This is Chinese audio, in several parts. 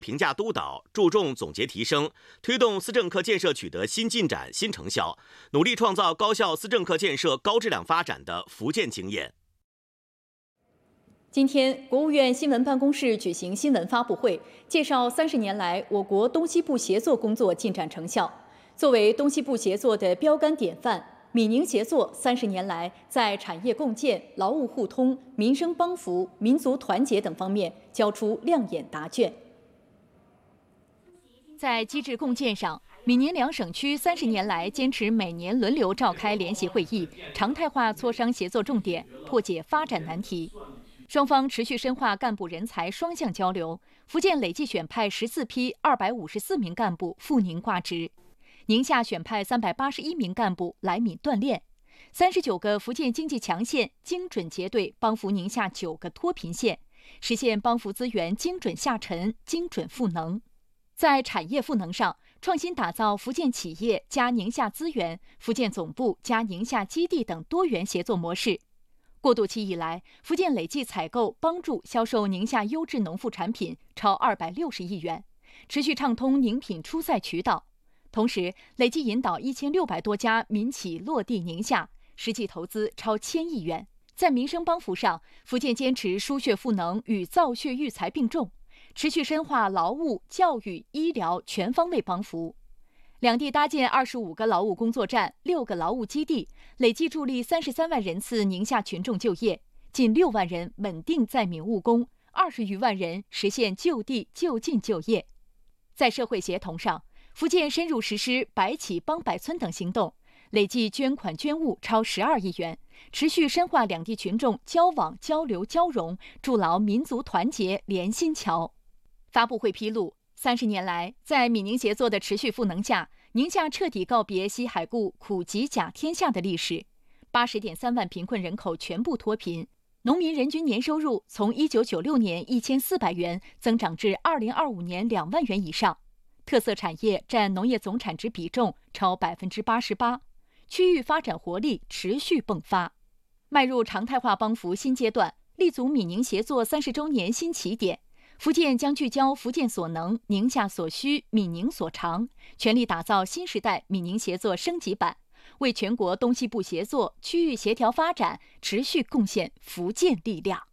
评价督导，注重总结提升，推动思政客建设取得新进展、新成效，努力创造高效思政客建设高质量发展的福建经验。 今天，国务院新闻办公室举行新闻发布会，介绍30年来我国东西部协作工作进展成效。作为东西部协作的标杆典范，闽宁协作30年来在产业共建、劳务互通、民生帮扶、民族团结等方面交出亮眼答卷。在机制共建上，闽宁两省区30年来坚持每年轮流召开联席会议，常态化磋商协作重点，破解发展难题。双方持续深化干部人才双向交流。福建累计选派14批254名干部赴宁挂职，宁夏选派381名干部来闽锻炼。39个福建经济强县精准结对帮扶宁夏9个脱贫县，实现帮扶资源精准下沉、精准赋能。在产业赋能上，创新打造福建企业加宁夏资源、福建总部加宁夏基地等多元协作模式。过渡期以来，福建累计采购帮助销售宁夏优质农副产品超260亿元，持续畅通宁品出塞渠道。同时，累计引导1600多家民企落地宁夏，实际投资超1000亿元。在民生帮扶上，福建坚持输血赋能与造血育才并重，持续深化劳务、教育、医疗全方位帮扶。两地搭建25个劳务工作站、6个劳务基地，累计助力33万人次宁夏群众就业，近6万人稳定在闽务工，20余万人实现就地就近就业。在社会协同上，福建深入实施百企帮百村等行动，累计捐款捐物超12亿元，持续深化两地群众交往、交流、交融，筑牢民族团结连心桥。发布会披露，30年来，在闽宁协作的持续赋能下，宁夏彻底告别西海固、苦极甲天下的历史，80.3万贫困人口全部脱贫，农民人均年收入从1996年1400元增长至2025年2万元以上，特色产业占农业总产值比重超88%，区域发展活力持续迸发。迈入常态化帮扶新阶段，立足闽宁协作30周年新起点。福建将聚焦福建所能、宁夏所需、闽宁所长，全力打造新时代闽宁协作升级版，为全国东西部协作、区域协调发展持续贡献福建力量。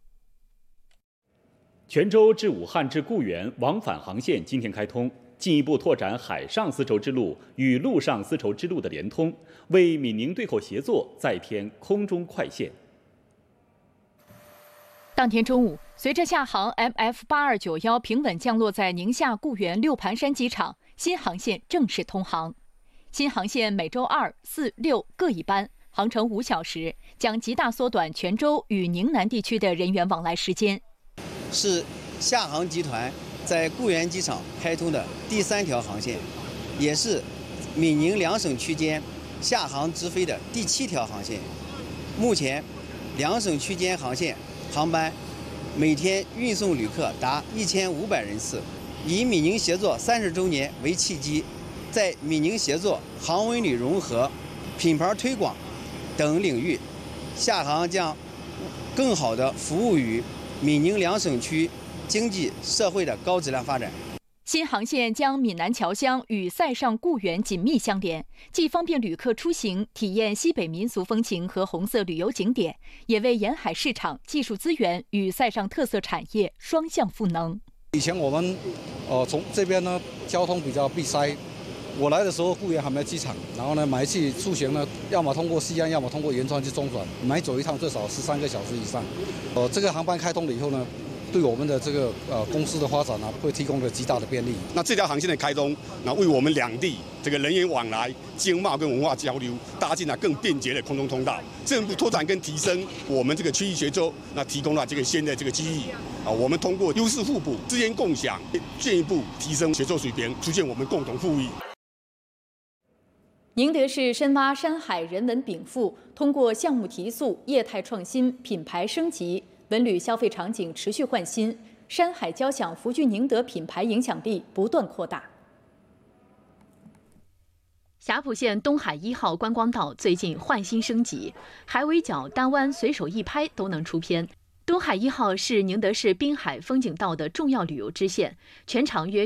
泉州至武汉至固原往返航线今天开通，进一步拓展海上丝绸之路与陆上丝绸之路的联通，为闽宁对口协作再添空中快线。 当天中午，随着厦航 MF8291平稳降落在宁夏固原六盘山机场，新航线正式通航。新航线每周2、4、6各一班，航程5小时，将极大缩短泉州与宁南地区的人员往来时间。 是厦航集团在固原机场开通的第3条航线，也是闽宁两省区间厦航直飞的第7条航线。目前，两省区间航线航班每天运送旅客达1500人次。以闽宁协作30周年为契机，在闽宁协作、航文旅融合、品牌推广等领域，厦航将更好地服务于闽宁两省区经济社会的高质量发展。 新航线将闽南侨乡与塞上固原紧密相连，既方便旅客出行体验西北民俗风情和红色旅游景点，也为沿海市场、技术资源与塞上特色产业双向赋能。 以前我们从这边呢交通比较闭塞，我来的时候固原还没有机场，然后呢每一次出行呢，要么通过西安，要么通过盐川去中转，每走一趟最少13个小时以上。这个航班开通了以后呢，对我们的这个公司的发展呢，会提供了极大的便利。 那这条航线的开通，那为我们两地这个人员往来、经贸跟文化交流搭建了更便捷的空中通道，进一步拓展跟提升我们这个区域协作，那提供了这个新的这个机遇啊。我们通过优势互补、资源共享，进一步提升协作水平，实现我们共同富裕。 宁德市深挖山海人文禀赋，通过项目提速、业态创新、品牌升级。文旅消费场景持续换新，山海交响福聚宁德品牌影响力不断扩大。 霞浦县东海1号观光道最近换新升级，海尾角、单湾随手一拍都能出片。东海1号是宁德市滨海风景道的重要旅游支线，全长约